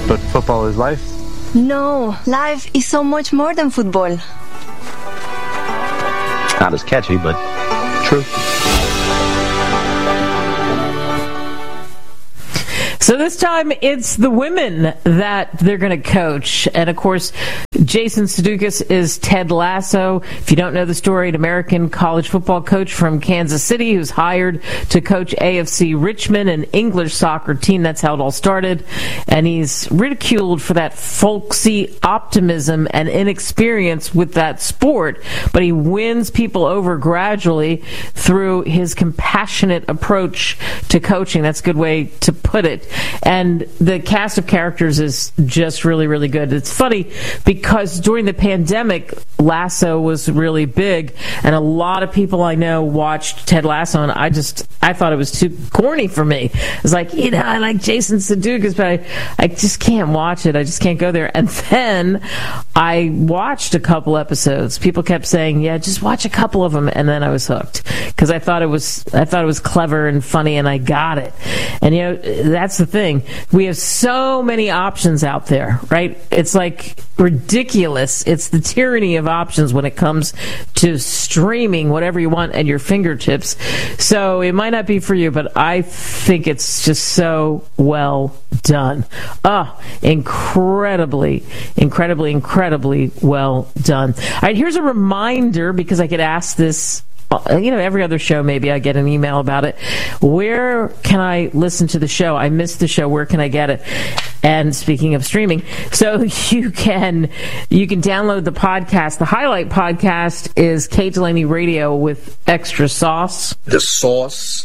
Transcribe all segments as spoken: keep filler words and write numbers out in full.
But football is life? No, life is so much more than football. Not as catchy, but true. So this time it's the women that they're going to coach. And, of course, Jason Sudeikis is Ted Lasso. If you don't know the story, an American college football coach from Kansas City who's hired to coach A F C Richmond, an English soccer team. That's how it all started. And he's ridiculed for that folksy optimism and inexperience with that sport. But he wins people over gradually through his compassionate approach to coaching. That's a good way to put it. And the cast of characters is just really, really good. It's funny because during the pandemic, Lasso was really big, and a lot of people I know watched Ted Lasso, and I just, I thought it was too corny for me. It's like, you know, I like Jason Sudeikis, but I, I just can't watch it. I just can't go there. And then I watched a couple episodes. People kept saying, yeah, just watch a couple of them, and then I was hooked because I thought it was, I thought it was clever and funny, and I got it. And, you know, that's the thing. We have so many options out there, right? It's like ridiculous. It's the tyranny of options when it comes to streaming whatever you want at your fingertips. So it might not be for you, but I think it's just so well done. Oh, incredibly, incredibly, incredibly well done. All right, here's a reminder, because I get asked this, you know, every other show, maybe I get an email about it. Where can I listen to the show? I missed the show. Where can I get it? And speaking of streaming, so you can you can download the podcast. The highlight podcast is Kate Delaney Radio with extra sauce. The sauce.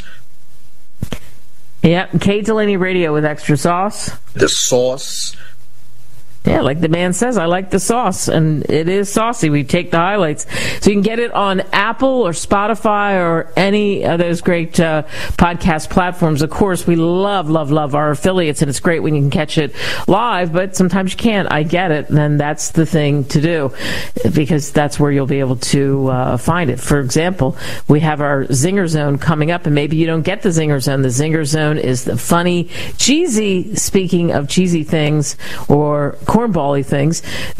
Yep, Kate Delaney Radio with extra sauce. The sauce. Yeah, like the man says, I like the sauce, and it is saucy. We take the highlights. So you can get it on Apple or Spotify or any of those great uh, podcast platforms. Of course, we love, love, love our affiliates, and it's great when you can catch it live, but sometimes you can't. I get it, and then that's the thing to do, because that's where you'll be able to uh, find it. For example, we have our Zinger Zone coming up, and maybe you don't get the Zinger Zone. The Zinger Zone is the funny, cheesy, speaking of cheesy things, or cornball-y things,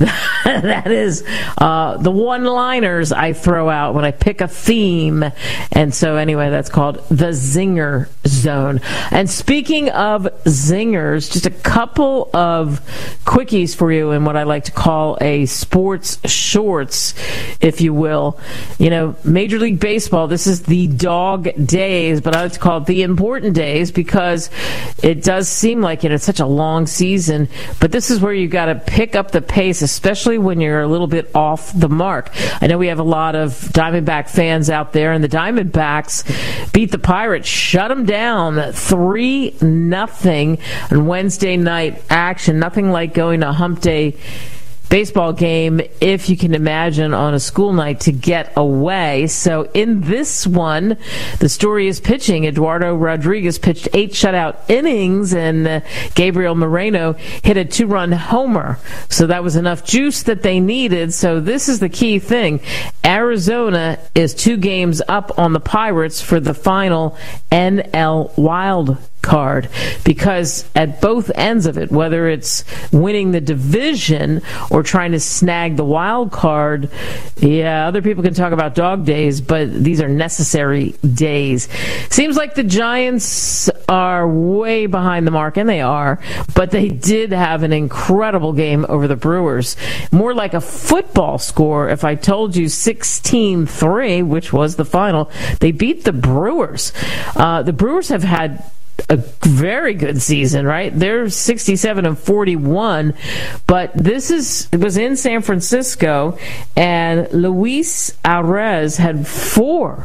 that is uh, the one-liners I throw out when I pick a theme. And so anyway, that's called the Zinger Zone. And speaking of zingers, just a couple of quickies for you in what I like to call a sports shorts, if you will. You know, Major League Baseball, this is the dog days, but I like to call it the important days, because it does seem like it. It's such a long season, but this is where you got to pick up the pace, especially when you're a little bit off the mark. I know we have a lot of Diamondback fans out there, and the Diamondbacks beat the Pirates, shut them down three nothing on Wednesday night action. Nothing like going to Hump Day baseball game, if you can imagine, on a school night to get away. So in this one, the story is pitching. Eduardo Rodriguez pitched eight shutout innings, and uh, Gabriel Moreno hit a two-run homer. So that was enough juice that they needed. So this is the key thing. Arizona is two games up on the Pirates for the final N L Wild card, because at both ends of it, whether it's winning the division or trying to snag the wild card, yeah, other people can talk about dog days, but these are necessary days. Seems like the Giants are way behind the mark, and they are, but they did have an incredible game over the Brewers. More like a football score. If I told you sixteen three, which was the final, they beat the Brewers. Uh, the Brewers have had a very good season, right? They're sixty-seven and forty-one, but this is it was in San Francisco, and Luis Arraez had four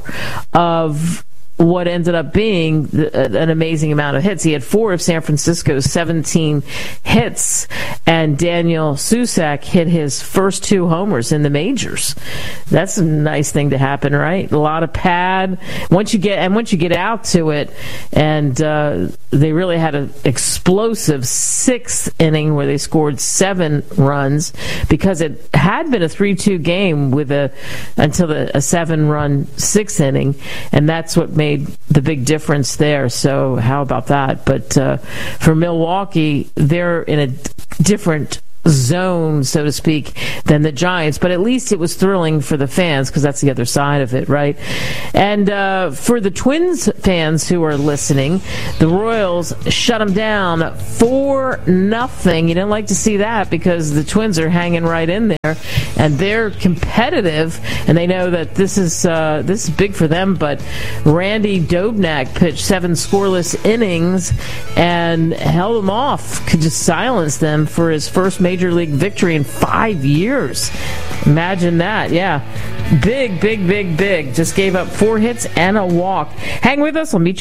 of what ended up being an amazing amount of hits. He had four of San Francisco's seventeen hits, and Daniel Susac hit his first two homers in the majors. That's a nice thing to happen, right? A lot of pad. Once you get and once you get out to it, and uh, they really had an explosive sixth inning where they scored seven runs, because it had been a three two game with a until the, a seven-run sixth inning, and that's what made the big difference there. So how about that? But uh, for Milwaukee, they're in a different zone, so to speak, than the Giants, but at least it was thrilling for the fans because that's the other side of it, right? And uh, for the Twins fans who are listening, the Royals shut them down four nothing. You don't like to see that because the Twins are hanging right in there and they're competitive, and they know that this is uh, this is big for them. But Randy Dobnak pitched seven scoreless innings and held them off, could just silence them for his first major Major League victory in five years. Imagine that. Yeah. Big, big, big, big. Just gave up four hits and a walk. Hang with us. I'll meet you.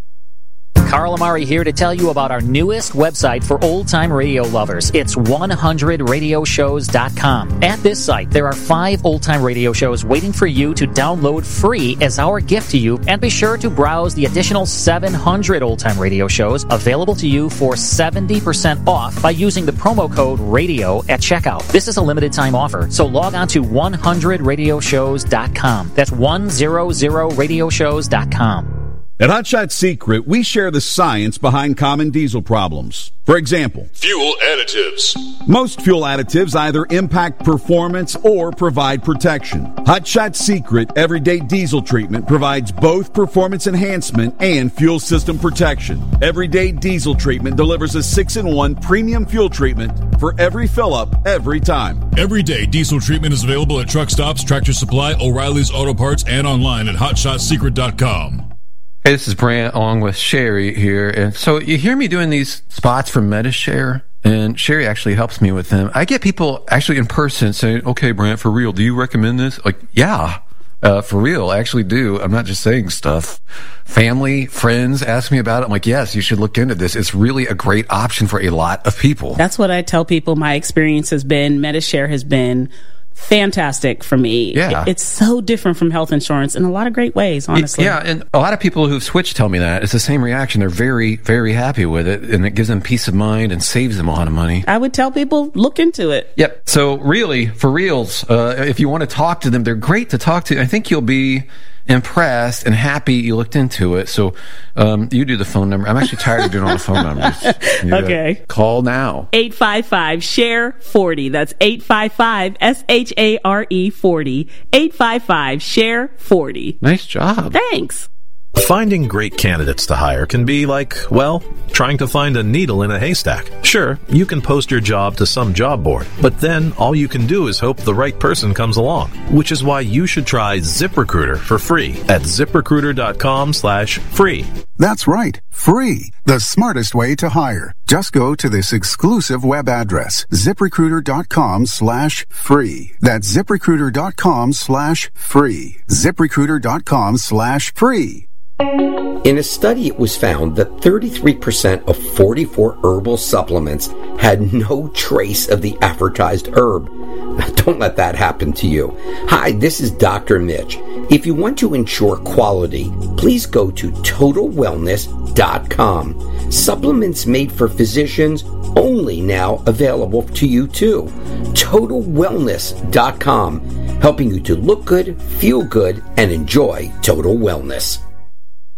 Carl Amari here to tell you about our newest website for old-time radio lovers. It's one hundred radio shows dot com. At this site, there are five old-time radio shows waiting for you to download free as our gift to you, and be sure to browse the additional seven hundred old-time radio shows available to you for seventy percent off by using the promo code RADIO at checkout. This is a limited-time offer, so log on to one hundred radio shows dot com. That's one hundred radio shows dot com. At Hot Shot Secret, we share the science behind common diesel problems. For example, fuel additives. Most fuel additives either impact performance or provide protection. Hot Shot Secret Everyday Diesel Treatment provides both performance enhancement and fuel system protection. Everyday Diesel Treatment delivers a six in one premium fuel treatment for every fill-up, every time. Everyday Diesel Treatment is available at truck stops, Tractor Supply, O'Reilly's Auto Parts, and online at hot shot secret dot com. Hey, this is Brant along with Sherry here. And so you hear me doing these spots for MediShare, and Sherry actually helps me with them. I get people actually in person saying, okay, Brant, for real, do you recommend this? Like, yeah, uh, for real, I actually do. I'm not just saying stuff. Family, friends ask me about it. I'm like, yes, you should look into this. It's really a great option for a lot of people. That's what I tell people my experience has been. MediShare has been fantastic for me. Yeah. It's so different from health insurance in a lot of great ways, honestly. Yeah, and a lot of people who've switched tell me that. It's the same reaction. They're very, very happy with it, and it gives them peace of mind and saves them a lot of money. I would tell people, look into it. Yep. So really, for reals, uh, if you want to talk to them, they're great to talk to. I think you'll be impressed and happy you looked into it. So um, you do the phone number. I'm actually tired of doing all the phone numbers. You okay. Call now. eight five five, S H A R E, forty. That's eight five five, S H A R E, forty. eight five five, S H A R E, forty. Nice job. Thanks. Finding great candidates to hire can be like, well, trying to find a needle in a haystack. Sure, you can post your job to some job board, but then all you can do is hope the right person comes along, which is why you should try ZipRecruiter for free at ZipRecruiter.com slash free. That's right, free. The smartest way to hire. Just go to this exclusive web address, ZipRecruiter.com slash free. That's ZipRecruiter.com slash free. ZipRecruiter.com slash free. In a study, it was found that thirty-three percent of forty-four herbal supplements had no trace of the advertised herb. Now, don't let that happen to you. Hi, this is Doctor Mitch. If you want to ensure quality, please go to total wellness dot com. Supplements made for physicians only now available to you too. total wellness dot com, helping you to look good, feel good, and enjoy total wellness.